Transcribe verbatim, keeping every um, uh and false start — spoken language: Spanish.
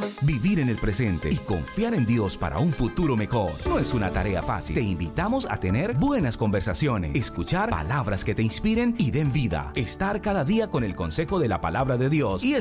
Vivir en el presente y confiar en Dios para un futuro mejor no es una tarea fácil. Te invitamos a tener buenas conversaciones, escuchar palabras que te inspiren y den vida, estar cada día con el consejo de la palabra de Dios y